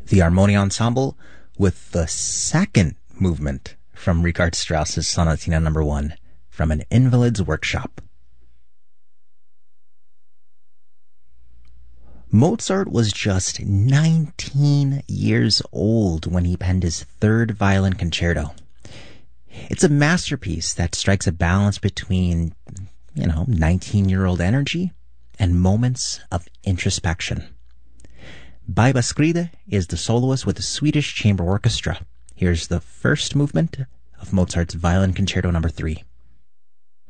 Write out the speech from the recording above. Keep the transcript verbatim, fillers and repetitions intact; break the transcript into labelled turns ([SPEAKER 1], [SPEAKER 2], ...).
[SPEAKER 1] the Harmonia Ensemble with the second movement from Richard Strauss's Sonatina number one from An Invalid's Workshop. Mozart was just nineteen years old when he penned his third violin concerto. It's a masterpiece that strikes a balance between, you know, nineteen-year-old energy and moments of introspection. Baiba Skride is the soloist with the Swedish Chamber Orchestra. Here's the first movement of Mozart's Violin Concerto number three.